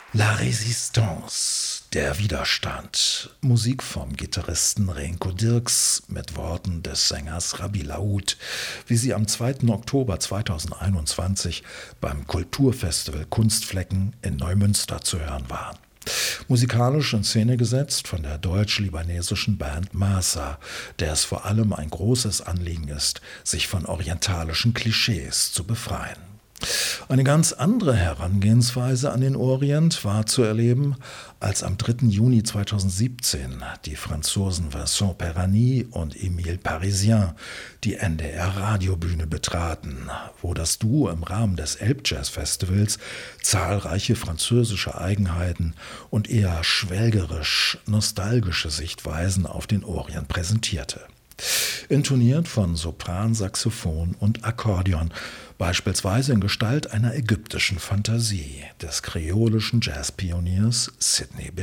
La Résistance, der Widerstand. Musik vom Gitarristen Renko Dirks mit Worten des Sängers Rabbi Laoud, wie sie am 2. Oktober 2021 beim Kulturfestival Kunstflecken in Neumünster zu hören waren. Musikalisch in Szene gesetzt von der deutsch-libanesischen Band Masa, der es vor allem ein großes Anliegen ist, sich von orientalischen Klischees zu befreien. Eine ganz andere Herangehensweise an den Orient war zu erleben, als am 3. Juni 2017 die Franzosen Vincent Perani und Émile Parisien die NDR-Radiobühne betraten, wo das Duo im Rahmen des Elbjazz-Festivals zahlreiche französische Eigenheiten und eher schwelgerisch-nostalgische Sichtweisen auf den Orient präsentierte. Intoniert von Sopran, Saxophon und Akkordeon, beispielsweise in Gestalt einer ägyptischen Fantasie des kreolischen Jazzpioniers Sidney